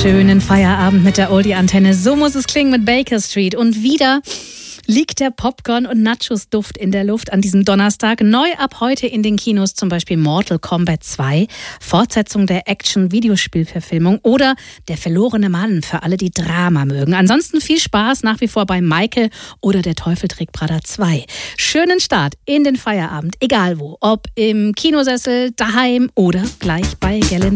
Schönen Feierabend mit der Oldie-Antenne. So muss es klingen mit Baker Street. Und wieder liegt der Popcorn- und Nachos-Duft in der Luft an diesem Donnerstag. Neu ab heute in den Kinos zum Beispiel Mortal Kombat 2, Fortsetzung der Action-Videospielverfilmung oder Der verlorene Mann für alle, die Drama mögen. Ansonsten viel Spaß nach wie vor bei Michael oder Der Teufel trägt Prada 2. Schönen Start in den Feierabend, egal wo, ob im Kinosessel, daheim oder gleich bei Gerlinde.